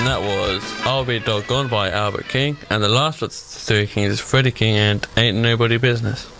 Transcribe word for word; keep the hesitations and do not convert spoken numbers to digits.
And that was I'll Be Doggone by Albert King. And the last of the Three Kings is Freddie King and Ain't Nobody Business.